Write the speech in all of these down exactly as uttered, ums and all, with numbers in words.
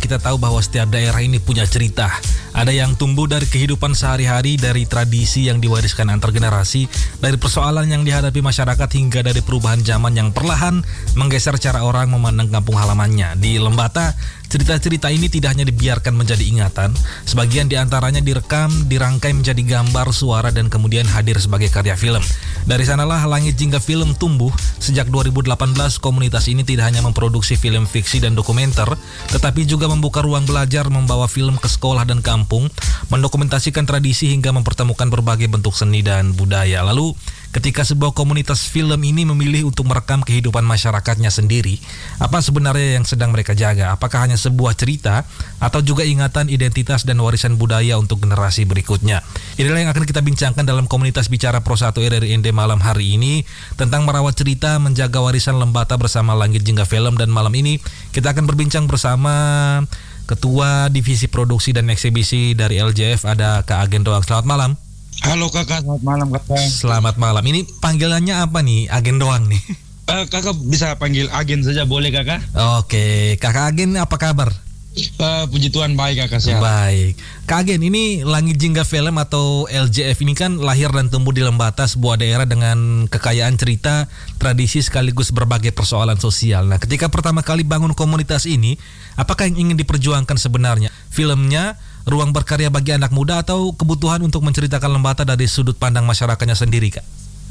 kita tahu bahwa setiap daerah ini punya cerita. Ada yang tumbuh dari kehidupan sehari-hari, dari tradisi yang diwariskan antar generasi, dari persoalan yang dihadapi masyarakat hingga dari perubahan zaman yang perlahan menggeser cara orang memandang kampung halamannya. Di Lembata, cerita-cerita ini tidak hanya dibiarkan menjadi ingatan, sebagian diantaranya direkam, dirangkai menjadi gambar, suara, dan kemudian hadir sebagai karya film. Dari sanalah Langit Jingga Film tumbuh. Sejak dua ribu delapan belas, komunitas ini tidak hanya memproduksi film fiksi dan dokumenter, tetapi juga membuka ruang belajar, membawa film ke sekolah dan kampung, mendokumentasikan tradisi hingga mempertemukan berbagai bentuk seni dan budaya. Lalu, ketika sebuah komunitas film ini memilih untuk merekam kehidupan masyarakatnya sendiri, apa sebenarnya yang sedang mereka jaga? Apakah hanya sebuah cerita atau juga ingatan, identitas, dan warisan budaya untuk generasi berikutnya? Inilah yang akan kita bincangkan dalam komunitas Bicara Pro satu R R I N D malam hari ini, tentang merawat cerita, menjaga warisan Lembata bersama Langit Jingga Film. Dan malam ini kita akan berbincang bersama Ketua Divisi Produksi dan Eksibisi dari L J F, ada Kak Agen Doang. Selamat malam. Halo kakak, selamat malam kakak. Selamat malam. Ini panggilannya apa nih? Agen doang nih? Uh, kakak bisa panggil Agen saja boleh kakak? Oke, Kakak Agen apa kabar? Uh, puji Tuhan baik kakak, sehat. Baik. Kak Agen, ini Langit Jingga Film atau L J F ini kan lahir dan tumbuh di Lembata, sebuah daerah dengan kekayaan cerita, tradisi sekaligus berbagai persoalan sosial. Nah, ketika pertama kali bangun komunitas ini, apakah yang ingin diperjuangkan sebenarnya? Filmnya, ruang berkarya bagi anak muda, atau kebutuhan untuk menceritakan Lembata dari sudut pandang masyarakatnya sendiri, Kak?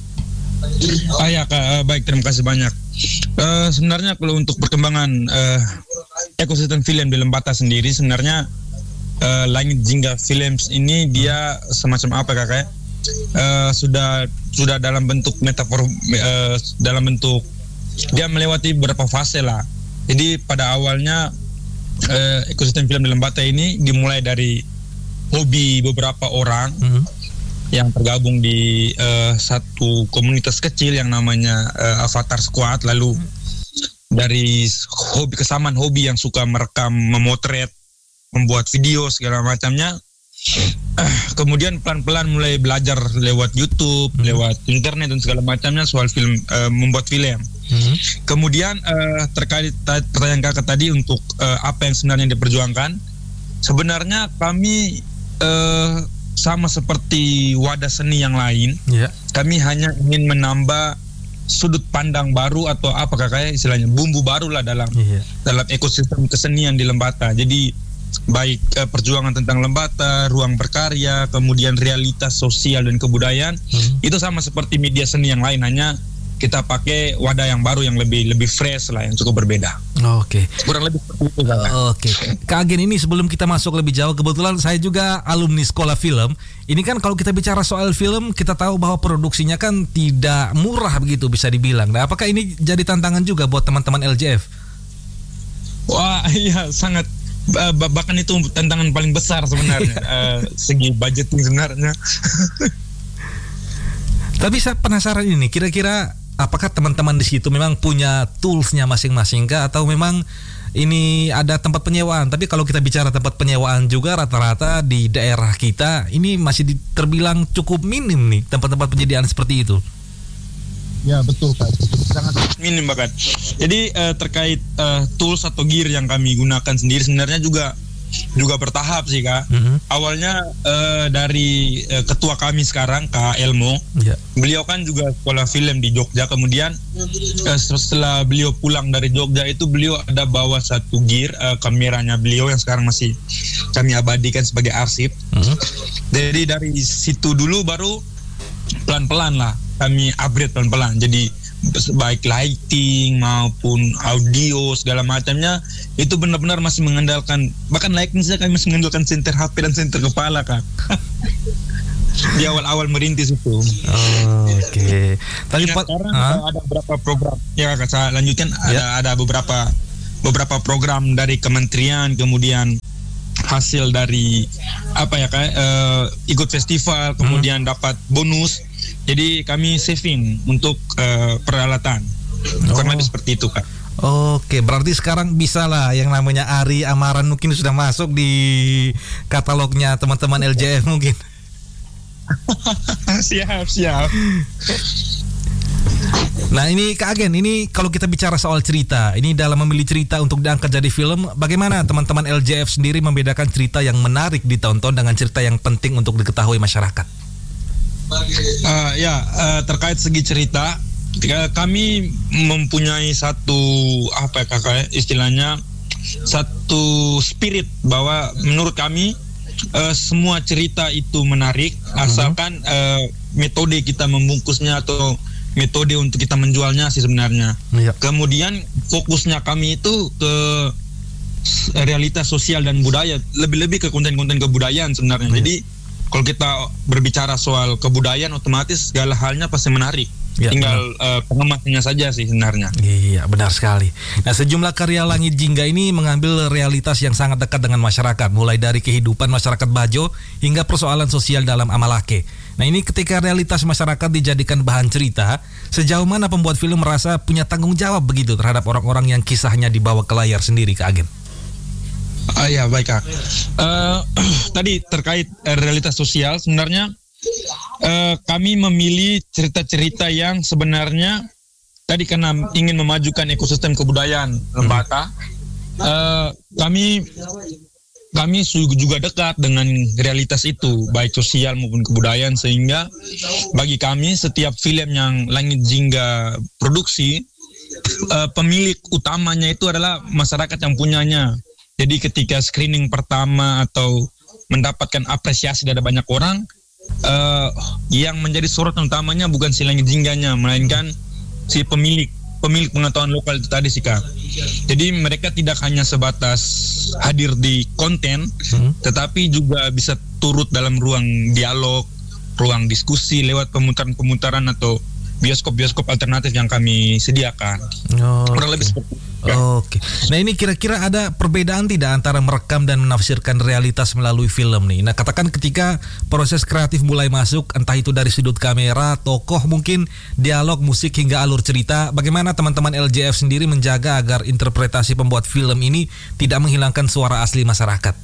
Ah ya kak, uh, baik, terima kasih banyak. Uh, sebenarnya kalau untuk perkembangan uh, ekosistem film di Lembata sendiri, sebenarnya uh, Langit Jingga Films ini dia semacam apa kakak ya? Uh, sudah sudah dalam bentuk metafor, uh, dalam bentuk dia melewati beberapa fase lah. Jadi pada awalnya uh, ekosistem film di Lembata ini dimulai dari hobi beberapa orang mm-hmm. yang tergabung di uh, satu komunitas kecil yang namanya uh, Avatar Squad. Lalu dari hobi, kesamaan hobi yang suka merekam, memotret, membuat video segala macamnya, uh, kemudian pelan-pelan mulai belajar lewat YouTube, mm-hmm. lewat internet dan segala macamnya soal film, uh, membuat film. Mm-hmm. Kemudian uh, terkait ta- pertanyaan kakak tadi untuk uh, apa yang sebenarnya diperjuangkan, sebenarnya kami uh, sama seperti wadah seni yang lain, yeah. kami hanya ingin menambah sudut pandang baru atau apa kakak istilahnya, bumbu baru lah dalam yeah. dalam ekosistem kesenian di Lembata. Jadi baik eh, perjuangan tentang Lembata, ruang berkarya, kemudian realitas sosial dan kebudayaan, mm-hmm. itu sama seperti media seni yang lain, hanya kita pakai wadah yang baru, yang lebih lebih fresh lah, yang cukup berbeda. Oke. Okay. Kurang lebih seperti itu kan. Oke. Okay. Kak Agen, ini sebelum kita masuk lebih jauh, kebetulan saya juga alumni sekolah film. Ini kan kalau kita bicara soal film, kita tahu bahwa produksinya kan tidak murah begitu bisa dibilang. Nah, apakah ini jadi tantangan juga buat teman-teman L J F? Wah, iya sangat. Bahkan itu tantangan paling besar sebenarnya. uh, segi budgeting sebenarnya. Tapi saya penasaran ini, kira-kira apakah teman-teman di situ memang punya toolsnya masing-masing kah, atau memang ini ada tempat penyewaan? Tapi kalau kita bicara tempat penyewaan juga rata-rata di daerah kita ini masih terbilang cukup minim nih tempat-tempat penyediaan seperti itu. Ya betul Pak, sangat minim bahkan. Jadi uh, terkait uh, tools atau gear yang kami gunakan sendiri sebenarnya juga juga bertahap sih Kak. Mm-hmm. Awalnya uh, dari uh, ketua kami sekarang Kak Elmo, yeah. beliau kan juga sekolah film di Jogja. Kemudian uh, setelah beliau pulang dari Jogja itu beliau ada bawa satu gear, uh, kameranya beliau yang sekarang masih kami abadikan sebagai arsip. Mm-hmm. Jadi dari situ dulu baru pelan-pelan lah kami upgrade pelan-pelan. Jadi baik lighting maupun audio segala macamnya itu benar-benar masih mengandalkan, bahkan lighting saja kami masih mengandalkan senter H P dan senter kepala Kak. Di awal-awal merintis itu. Oh, Oke. Okay. Tadi Pak, sekarang huh? ada beberapa program. Ya Kak, saya lanjutkan. Yeah. Ada ada beberapa beberapa program dari kementerian, kemudian hasil dari apa ya Kak, uh, ikut festival, kemudian hmm. dapat bonus. Jadi kami saving untuk uh, peralatan. Kurang lebih seperti itu Kak. Oke, berarti sekarang bisa lah yang namanya Ari Amaran mungkin sudah masuk di katalognya teman-teman L J F mungkin. Siap, siap. Nah ini Kak Agen, ini kalau kita bicara soal cerita, ini dalam memilih cerita untuk diangkat jadi film, bagaimana teman-teman L J F sendiri membedakan cerita yang menarik ditonton dengan cerita yang penting untuk diketahui masyarakat? Uh, ya, uh, terkait segi cerita, kami mempunyai satu apa ya kakak istilahnya, satu spirit bahwa menurut kami uh, semua cerita itu menarik, asalkan uh, metode kita membungkusnya atau metode untuk kita menjualnya sih sebenarnya. Iya. Kemudian fokusnya kami itu ke realitas sosial dan budaya, lebih-lebih ke konten-konten kebudayaan sebenarnya. Iya. Jadi kalau kita berbicara soal kebudayaan, otomatis segala halnya pasti menarik. Ya, tinggal uh, pengemasannya saja sih sebenarnya. Iya, benar sekali. Nah, sejumlah karya Langit Jingga ini mengambil realitas yang sangat dekat dengan masyarakat, mulai dari kehidupan masyarakat Bajo hingga persoalan sosial dalam Amalake. Nah, ini ketika realitas masyarakat dijadikan bahan cerita, sejauh mana pembuat film merasa punya tanggung jawab begitu terhadap orang-orang yang kisahnya dibawa ke layar sendiri, Kak Agen? Ah ya, baik Kak. Uh, tadi terkait uh, realitas sosial, sebenarnya Uh, kami memilih cerita-cerita yang sebenarnya tadi karena ingin memajukan ekosistem kebudayaan Lembata, uh, kami kami juga dekat dengan realitas itu, baik sosial maupun kebudayaan, sehingga bagi kami setiap film yang Langit Jingga produksi, uh, pemilik utamanya itu adalah masyarakat yang punyanya. Jadi ketika screening pertama atau mendapatkan apresiasi dari banyak orang, Uh, yang menjadi sorotan utamanya bukan si Langit Jingganya, melainkan si pemilik pemilik pengetahuan lokal itu tadi sih Kak. Jadi mereka tidak hanya sebatas hadir di konten, hmm. tetapi juga bisa turut dalam ruang dialog, ruang diskusi lewat pemutaran-pemutaran atau bioskop-bioskop alternatif yang kami sediakan. Oh, kurang lebih seperti itu. Oke. Nah ini kira-kira ada perbedaan tidak antara merekam dan menafsirkan realitas melalui film nih? Nah katakan ketika proses kreatif mulai masuk, entah itu dari sudut kamera, tokoh mungkin, dialog, musik hingga alur cerita, bagaimana teman-teman L J F sendiri menjaga agar interpretasi pembuat film ini tidak menghilangkan suara asli masyarakat?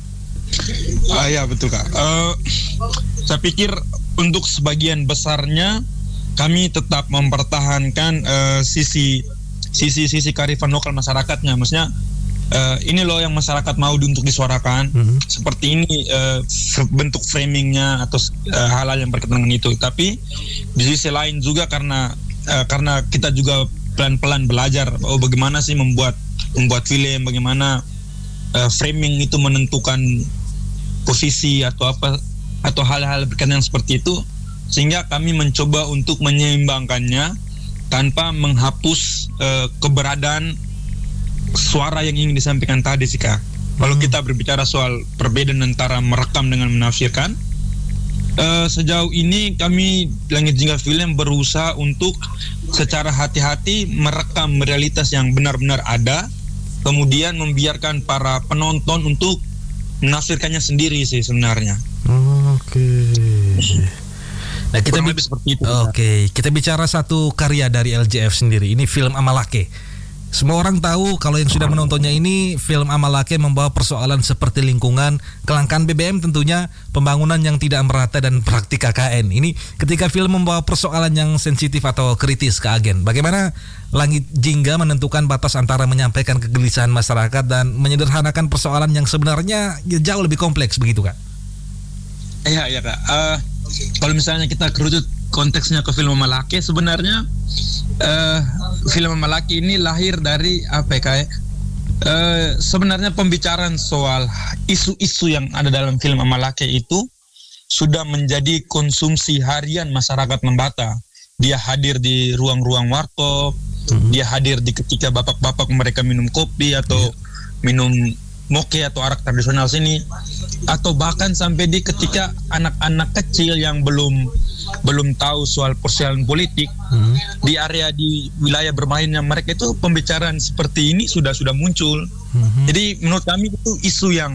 Ah ya betul Kak. Uh, saya pikir untuk sebagian besarnya kami tetap mempertahankan uh, sisi sisi-sisi kearifan lokal masyarakatnya. Maksudnya uh, ini loh yang masyarakat mau di, untuk disuarakan. Mm-hmm. Seperti ini uh, bentuk framingnya atau uh, hal-hal yang berkaitan dengan itu. Tapi di sisi lain juga karena uh, karena kita juga pelan-pelan belajar oh bagaimana sih membuat membuat film, bagaimana uh, framing itu menentukan posisi atau apa atau hal-hal berkaitan seperti itu, sehingga kami mencoba untuk menyeimbangkannya tanpa menghapus uh, keberadaan suara yang ingin disampaikan tadi sih Kak. Kalau kita berbicara soal perbedaan antara merekam dengan menafsirkan, uh, sejauh ini kami Langit Jingga Film berusaha untuk secara hati-hati merekam realitas yang benar-benar ada, kemudian membiarkan para penonton untuk menafsirkannya sendiri sih sebenarnya. Oke. Nah kita bi- seperti itu. Oke, okay. Kita bicara satu karya dari L J F sendiri. Ini film Amalake. Semua orang tahu kalau yang sudah menontonnya ini, film Amalake membawa persoalan seperti lingkungan, kelangkaan B B M tentunya, pembangunan yang tidak merata dan praktik K K N. Ini ketika film membawa persoalan yang sensitif atau kritis ke Agen, bagaimana Langit Jingga menentukan batas antara menyampaikan kegelisahan masyarakat dan menyederhanakan persoalan yang sebenarnya jauh lebih kompleks begitu Kak? Iya, iya Kak. Uh, kalau misalnya kita kerucut konteksnya ke film Amalake, sebenarnya uh, film Amalake ini lahir dari apa ya kayak uh, sebenarnya pembicaraan soal isu-isu yang ada dalam film Amalake itu sudah menjadi konsumsi harian masyarakat Lembata. Dia hadir di ruang-ruang warkop, mm-hmm. dia hadir di ketika bapak-bapak mereka minum kopi atau yeah. minum moke atau arak tradisional sini, atau bahkan sampai di ketika anak-anak kecil yang belum belum tahu soal persoalan politik hmm. di area di wilayah bermainnya mereka itu pembicaraan seperti ini sudah sudah muncul. Hmm. Jadi menurut kami itu isu yang